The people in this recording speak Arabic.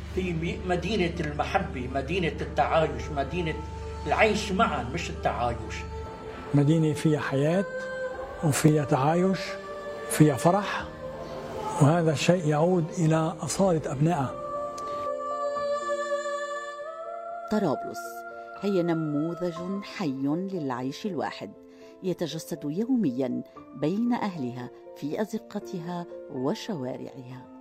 هي مدينة المحبة، مدينة التعايش، مدينة العيش معا مش التعايش. مدينة فيها حياة وفيها تعايش وفيها فرح، وهذا الشيء يعود إلى أصالة أبنائها. طرابلس هي نموذج حي للعيش الواحد يتجسد يوميا بين أهلها في أزقتها وشوارعها.